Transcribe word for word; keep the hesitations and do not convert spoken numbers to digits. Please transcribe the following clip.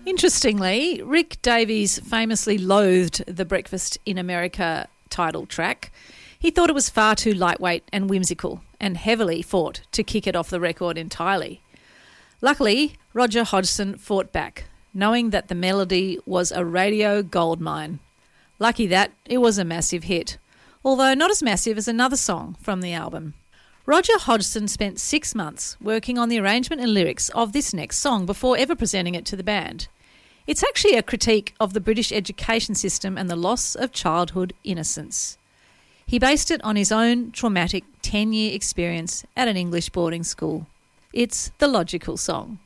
Interestingly, Rick Davies famously loathed the Breakfast in America title track. He thought it was far too lightweight and whimsical and heavily fought to kick it off the record entirely. Luckily, Roger Hodgson fought back, knowing that the melody was a radio goldmine. Lucky that it was a massive hit, although not as massive as another song from the album. Roger Hodgson spent six months working on the arrangement and lyrics of this next song before ever presenting it to the band. It's actually a critique of the British education system and the loss of childhood innocence. He based it on his own traumatic ten-year experience at an English boarding school. It's the logical song.